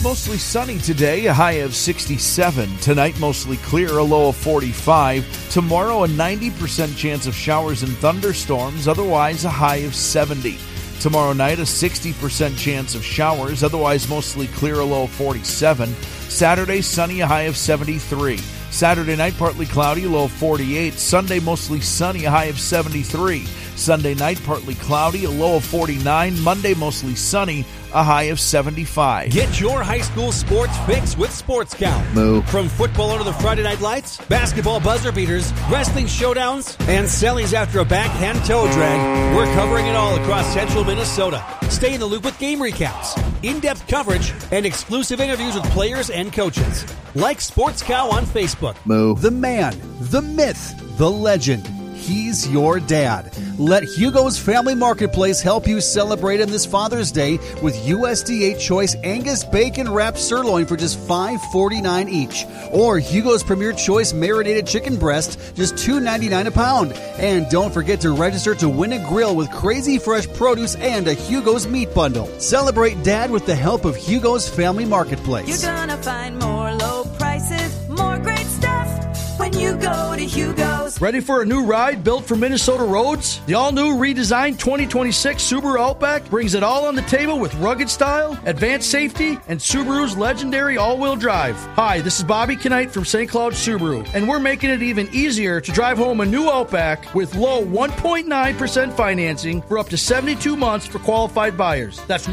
mostly sunny today, a high of 67. Tonight, mostly clear, a low of 45. Tomorrow, a 90% chance of showers and thunderstorms, otherwise a high of 70. Tomorrow night, a 60% chance of showers, otherwise mostly clear, a low of 47. Saturday, sunny, a high of 73. Saturday night, partly cloudy, a low of 48. Sunday, mostly sunny, a high of 73. Sunday night, partly cloudy, a low of 49. Monday, mostly sunny, a high of 75. Get your high school sports fix with Sports Count. Move. From football under the Friday night lights, basketball buzzer beaters, wrestling showdowns, and Sally's after a backhand toe drag, we're covering it all across central Minnesota. Stay in the loop with game recaps, in-depth coverage, and exclusive interviews with players and coaches. Like Sports Cow on Facebook. Move. The man, the myth, the legend. He's your dad. Let Hugo's Family Marketplace help you celebrate him this Father's Day with USDA Choice Angus Bacon Wrapped Sirloin for just $5.49 each. Or Hugo's Premier Choice Marinated Chicken Breast, just $2.99 a pound. And don't forget to register to win a grill with crazy fresh produce and a Hugo's Meat Bundle. Celebrate Dad with the help of Hugo's Family Marketplace. You're gonna find more low prices, more great stuff when you go to Hugo's. Ready for a new ride built for Minnesota roads? The all-new redesigned 2026 Subaru Outback brings it all on the table with rugged style, advanced safety, and Subaru's legendary all-wheel drive. Hi, this is Bobby Knight from St. Cloud Subaru, and we're making it even easier to drive home a new Outback with low 1.9% financing for up to 72 months for qualified buyers. That's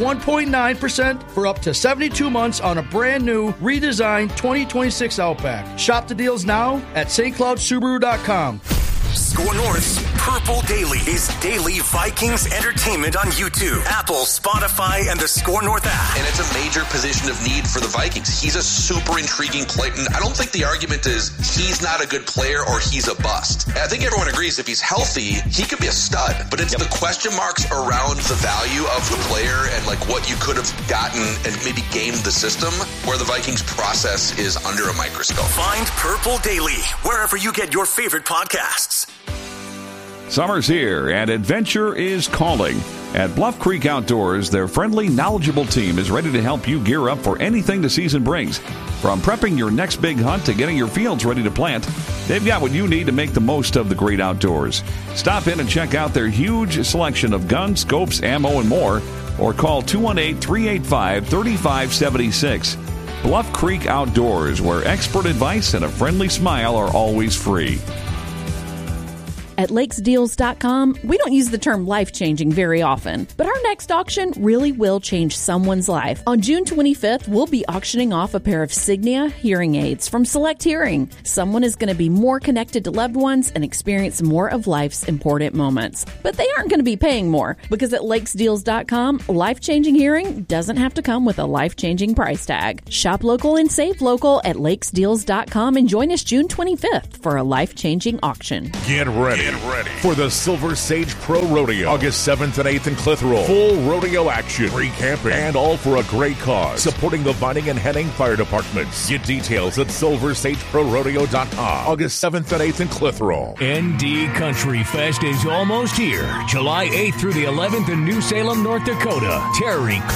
1.9% for up to 72 months on a brand new, redesigned 2026 Outback. Shop the deals now at stcloudsubaru.com. Score North's Purple Daily is daily Vikings entertainment on YouTube, Apple, Spotify, and the Score North app. And it's a major position of need for the Vikings. He's a super intriguing player. And I don't think the argument is he's not a good player or he's a bust. I think everyone agrees if he's healthy, he could be a stud. But it's the question marks around the value of the player and like what you could have gotten and maybe gamed the system where the Vikings process is under a microscope. Find Purple Daily wherever you get your favorite podcasts. Summer's here and adventure is calling. At Bluff Creek Outdoors, their friendly, knowledgeable team is ready to help you gear up for anything the season brings. From prepping your next big hunt to getting your fields ready to plant, they've got what you need to make the most of the great outdoors. Stop in and check out their huge selection of guns, scopes, ammo, and more, or call 218-385-3576. Bluff Creek Outdoors, where expert advice and a friendly smile are always free. At lakesdeals.com, we don't use the term life-changing very often, but our next auction really will change someone's life. On June 25th, we'll be auctioning off a pair of Signia hearing aids from Select Hearing. Someone is going to be more connected to loved ones and experience more of life's important moments. But they aren't going to be paying more, because at lakesdeals.com, life-changing hearing doesn't have to come with a life-changing price tag. Shop local and save local at lakesdeals.com and join us June 25th for a life-changing auction. Get ready for the Silver Sage Pro Rodeo, August 7th and 8th in Clitheroe. Full rodeo action, free camping, and all for a great cause. Supporting the Vining and Henning Fire Departments. Get details at silversageprorodeo.com. August 7th and 8th in Clitheroe. ND Country Fest is almost here. July 8th through the 11th in New Salem, North Dakota. Terry